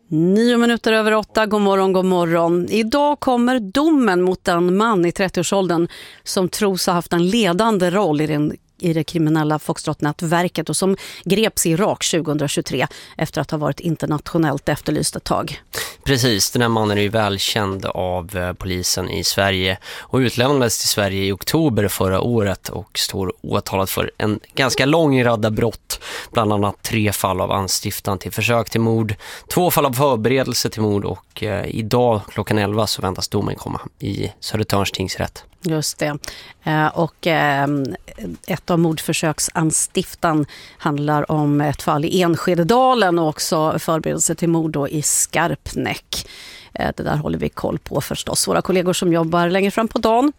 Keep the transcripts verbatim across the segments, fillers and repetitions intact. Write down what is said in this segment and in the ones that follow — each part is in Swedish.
Nio minuter över åtta, god morgon, god morgon. Idag kommer domen mot en man i trettioårsåldern som tros ha haft en ledande roll i den i det kriminella Foxtrot-nätverket och som greps i Irak tjugohundratjugotre efter att ha varit internationellt efterlyst ett tag. Precis, den här mannen är ju välkänd av polisen i Sverige och utlämnades till Sverige i oktober förra året och står åtalad för en ganska lång radda brott, bland annat tre fall av anstiftan till försök till mord, två fall av förberedelse till mord och eh, idag klockan elva så väntas domen komma i Södertörns tingsrätt. Just det. Och ett av mordförsöksanstiftan handlar om ett fall i Enskededalen och också förberedelse till mord då i Skarpnäck. Det där håller vi koll på förstås. Våra kollegor som jobbar längre fram på dagen.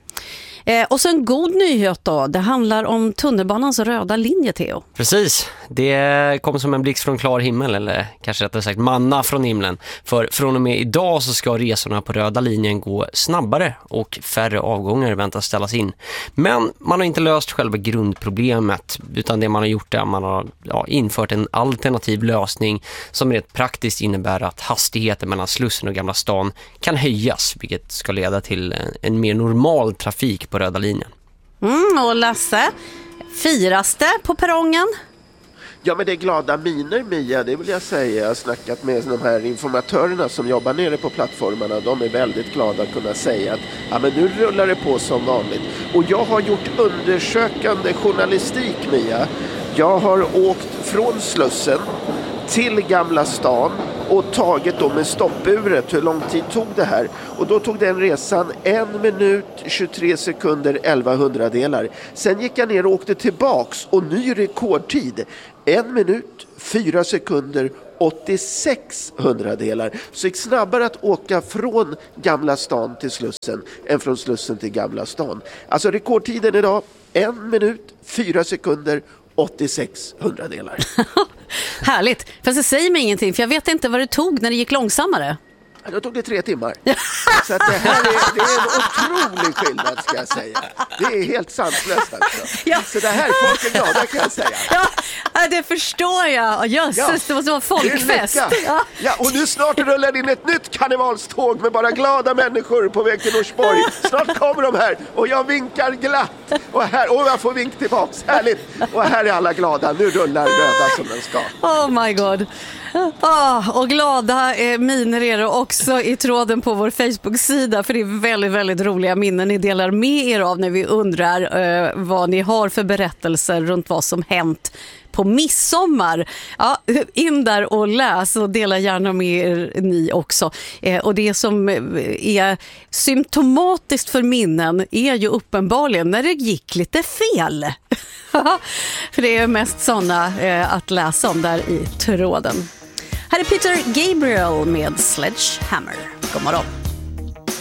Och så en god nyhet då. Det handlar om tunnelbanans röda linje, Theo. Precis. Det kom som en blixt från klar himmel, eller kanske rättare sagt manna från himlen. För från och med idag så ska resorna på röda linjen gå snabbare och färre avgångar väntas ställas in. Men man har inte löst själva grundproblemet, utan det man har gjort är att man har ja, infört en alternativ lösning som rent praktiskt innebär att hastigheten mellan Slussen och Gamla stan kan höjas, vilket ska leda till en mer normal trafik på röda linjen. Mm, och Lasse, firas det på perrongen? Ja, men det är glada miner, Mia, det vill jag säga. Jag har snackat med de här informatörerna som jobbar nere på plattformarna. De är väldigt glada att kunna säga att ja, men nu rullar det på som vanligt. Och jag har gjort undersökande journalistik, Mia. Jag har åkt från Slussen till Gamla stan och tagit då med stoppuret hur lång tid tog det här. Och då tog den resan en minut, tjugotre sekunder, elva hundradelar. Sen gick jag ner och åkte tillbaks och ny rekordtid. En minut, fyra sekunder, åttiosex hundradelar. Så det gick snabbare att åka från Gamla stan till Slussen än från Slussen till Gamla stan. Alltså rekordtiden idag, en minut, fyra sekunder, åttiosex hundradelar. Härligt, fast det säger mig ingenting för jag vet inte vad det tog när det gick långsammare. Då tog det tre timmar. Så att det här är, det är en otrolig skillnad, ska jag säga. Det är helt sanslöst alltså. Ja. Så det här folk är glada, kan jag säga. Ja, det förstår jag. Jösses, ja. Det måste vara folkfest. Ja. Ja, och nu snart rullar in ett nytt karnevalståg med bara glada människor på väg till Norsborg. Snart kommer de här och jag vinkar glatt. Och, här, och jag får vink tillbaks. Härligt. Och här är alla glada. Nu rullar röda som den ska. Oh my god. Ah, och glada eh, miner är det också i tråden på vår Facebook-sida, för det är väldigt, väldigt roliga minnen ni delar med er av när vi undrar eh, vad ni har för berättelser runt vad som hänt på midsommar. Ja, in där och läs och dela gärna med er ni också. Eh, och det som är symptomatiskt för minnen är ju uppenbarligen när det gick lite fel. För det är mest sådana eh, att läsa om där i tråden. Här är Peter Gabriel med Sledgehammer. God morgon.